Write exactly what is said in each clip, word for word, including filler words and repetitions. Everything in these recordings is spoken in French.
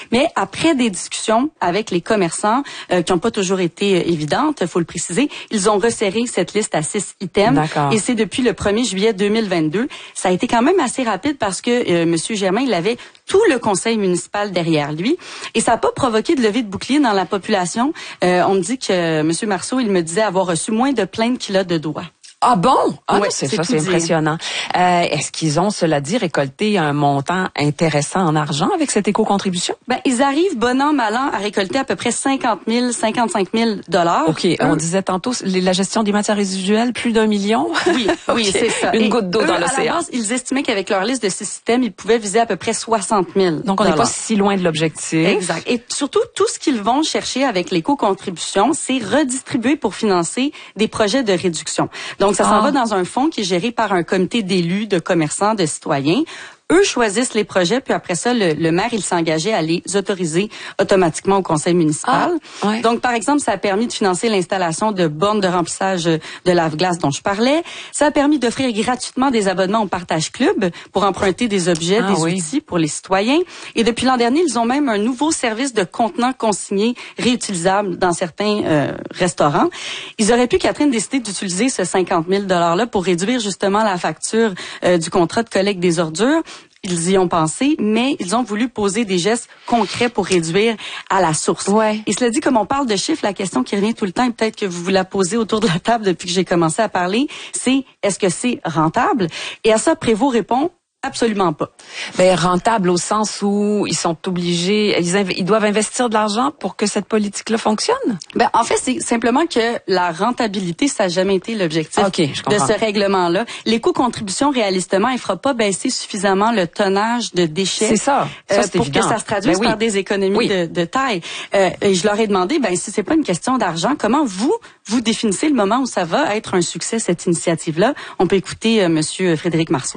Mais après des discussions avec les commerçants euh, qui n'ont pas toujours été euh, évidentes, faut le préciser, ils ont resserré cette liste à six items. D'accord. Et c'est depuis le premier juillet deux mille vingt-deux. Ça a été quand même assez rapide parce que euh, M. Germain, il avait tout le conseil municipal derrière lui. Et ça n'a pas provoqué de levée de bouclier dans la population. Euh, on me dit que euh, M. Marceau, il me disait avoir reçu moins de plaintes qu'il a de doigts. Ah bon? Ah ouais, non, c'est, c'est ça, c'est dire. impressionnant. Euh, est-ce qu'ils ont, cela dit, récolté un montant intéressant en argent avec cette éco-contribution? Ben, ils arrivent, bon an, mal an, à récolter à peu près cinquante mille, cinquante-cinq mille dollars. OK. Eux, on disait tantôt, la gestion des matières résiduelles, plus d'un million? Oui, oui, okay. C'est ça. Une Et goutte d'eau eux, dans l'océan. À la base, ils estimaient qu'avec leur liste de six systèmes, ils pouvaient viser à peu près soixante mille. Donc, on n'est pas si loin de l'objectif. Exact. Et surtout, tout ce qu'ils vont chercher avec l'éco-contribution, c'est redistribuer pour financer des projets de réduction. Donc, ça s'en ah. va dans un fonds qui est géré par un comité d'élus, de commerçants, de citoyens. Eux choisissent les projets, puis après ça, le, le maire, il s'engageait à les autoriser automatiquement au conseil municipal. Ah, ouais. Donc, par exemple, ça a permis de financer l'installation de bornes de remplissage de lave-glace dont je parlais. Ça a permis d'offrir gratuitement des abonnements au Partage Club pour emprunter des objets, ah, des oui. outils pour les citoyens. Et depuis l'an dernier, ils ont même un nouveau service de contenants consignés réutilisables dans certains euh, restaurants. Ils auraient pu, Catherine, décider d'utiliser ce cinquante mille dollars-là pour réduire justement la facture euh, du contrat de collecte des ordures. Ils y ont pensé, mais ils ont voulu poser des gestes concrets pour réduire à la source. Ouais. Et cela dit, comme on parle de chiffres, la question qui revient tout le temps, et peut-être que vous vous la posez autour de la table depuis que j'ai commencé à parler, c'est est-ce que c'est rentable? Et à ça, Prévost répond absolument pas. Ben, rentable au sens où ils sont obligés, ils, inv- ils doivent investir de l'argent pour que cette politique-là fonctionne? Ben, en fait, c'est simplement que la rentabilité, ça n'a jamais été l'objectif okay, je de ce règlement-là. L'éco-contribution, réalistement, elle fera pas baisser suffisamment le tonnage de déchets. C'est ça. ça euh, c'est pour évident. que ça se traduise ben oui. par des économies oui. de, de taille. Euh, et je leur ai demandé, ben, si c'est pas une question d'argent, comment vous, vous définissez le moment où ça va être un succès, cette initiative-là? On peut écouter euh, Monsieur Frédéric Marceau.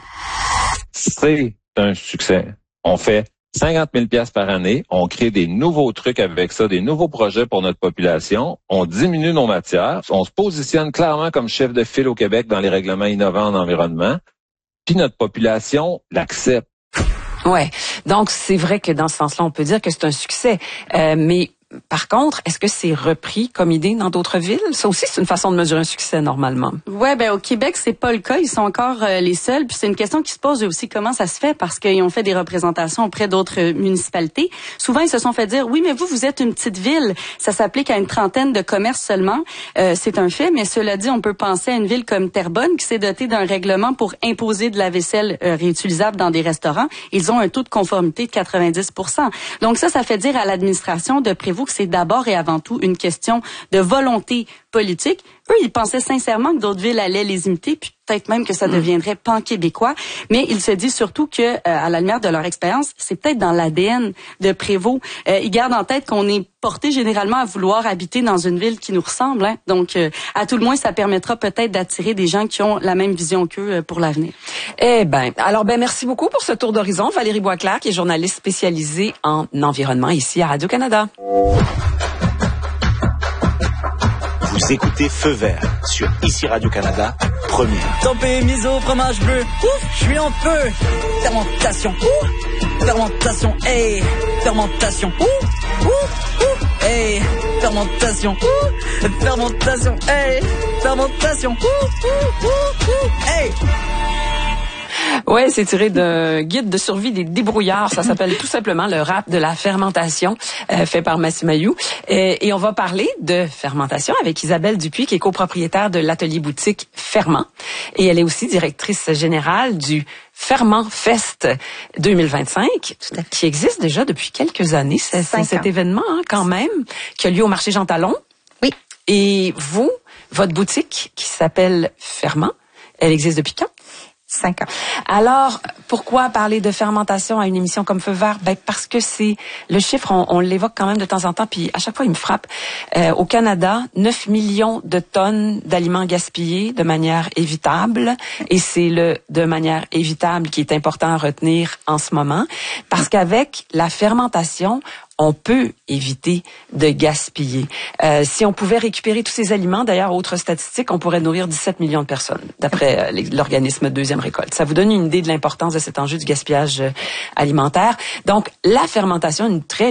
C'est un succès. On fait cinquante mille dollars par année. On crée des nouveaux trucs avec ça, des nouveaux projets pour notre population. On diminue nos matières. On se positionne clairement comme chef de file au Québec dans les règlements innovants en environnement. Puis notre population l'accepte. Ouais. Donc, c'est vrai que dans ce sens-là, on peut dire que c'est un succès. Euh, mais par contre, est-ce que c'est repris comme idée dans d'autres villes? Ça aussi, c'est une façon de mesurer un succès normalement. Ouais, ben au Québec, c'est pas le cas. Ils sont encore euh, les seuls. Puis c'est une question qui se pose aussi comment ça se fait parce qu'ils ont fait des représentations auprès d'autres euh, municipalités. Souvent, ils se sont fait dire oui, mais vous, vous êtes une petite ville. Ça s'applique à une trentaine de commerces seulement. Euh, c'est un fait, mais cela dit, on peut penser à une ville comme Terrebonne qui s'est dotée d'un règlement pour imposer de la vaisselle euh, réutilisable dans des restaurants. Ils ont un taux de conformité de quatre-vingt-dix pour cent. Donc ça, ça fait dire à l'administration de Prévost que c'est d'abord et avant tout une question de volonté politique. Eux, ils pensaient sincèrement que d'autres villes allaient les imiter, puis peut-être même que ça deviendrait pan-québécois. Mais ils se disent surtout que, euh, à la lumière de leur expérience, c'est peut-être dans l'A D N de Prévost. Euh, ils gardent en tête qu'on est porté généralement à vouloir habiter dans une ville qui nous ressemble. Hein? Donc, euh, à tout le moins, ça permettra peut-être d'attirer des gens qui ont la même vision qu'eux euh, pour l'avenir. Eh ben, alors ben merci beaucoup pour ce tour d'horizon, Valérie Boisclair, qui est journaliste spécialisée en environnement ici à Radio-Canada. Vous écoutez Feu Vert sur Ici Radio-Canada, premier. Tempé, miso, fromage bleu, ouf, je suis en feu. Fermentation, ouf, fermentation, hey, fermentation, ouf, ouf, ouf, hey, fermentation, ouf, fermentation, hey, fermentation, ouf, ouf, ouf, ouf, hey. Ouais, c'est tiré d'un guide de survie des débrouillards. Ça s'appelle tout simplement le rap de la fermentation, euh, fait par Massimayou. Et, et on va parler de fermentation avec Isabelle Dupuis, qui est copropriétaire de l'atelier boutique Ferment. Et elle est aussi directrice générale du Ferment Fest deux mille vingt-cinq, qui existe déjà depuis quelques années. C'est, c'est cet événement, hein, quand même, qui a lieu au marché Jean Talon. Oui. Et vous, votre boutique, qui s'appelle Ferment, elle existe depuis quand? Cinq ans. Alors, pourquoi parler de fermentation à une émission comme Feu Vert? Ben, parce que c'est, le chiffre, on, on l'évoque quand même de temps en temps, puis à chaque fois, il me frappe. Euh, au Canada, neuf millions de tonnes d'aliments gaspillés de manière évitable, et c'est le de manière évitable qui est important à retenir en ce moment, parce qu'avec la fermentation, on peut éviter de gaspiller. Euh, si on pouvait récupérer tous ces aliments, d'ailleurs, autre statistique, on pourrait nourrir dix-sept millions de personnes, d'après euh, l'organisme Deuxième Récolte. Ça vous donne une idée de l'importance de cet enjeu du gaspillage euh, alimentaire. Donc, la fermentation est une très